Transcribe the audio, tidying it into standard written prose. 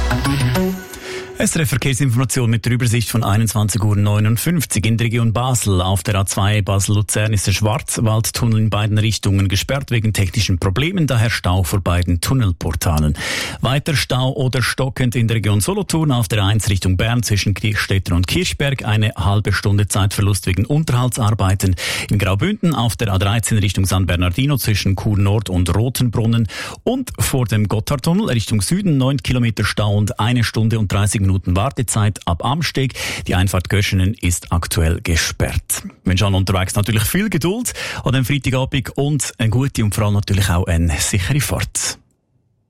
SRF Verkehrsinformation mit der Übersicht von 21:59 Uhr in der Region Basel. Auf der A2 Basel-Luzern ist der Schwarzwaldtunnel in beiden Richtungen gesperrt wegen technischen Problemen, daher Stau vor beiden Tunnelportalen. Weiter Stau oder stockend in der Region Solothurn auf der 1 Richtung Bern zwischen Kirchstetten und Kirchberg, eine halbe Stunde Zeitverlust wegen Unterhaltsarbeiten. In Graubünden auf der A13 Richtung San Bernardino zwischen Chur Nord und Rotenbrunnen und vor dem Gotthardtunnel Richtung Süden 9 Kilometer Stau und 1 Stunde und 30 Minuten Wartezeit ab Amsteg. Die Einfahrt Göschenen ist aktuell gesperrt. Wir wünschen unterwegs natürlich viel Geduld an dem Freitagabend und eine gute und vor allem natürlich auch eine sichere Fahrt.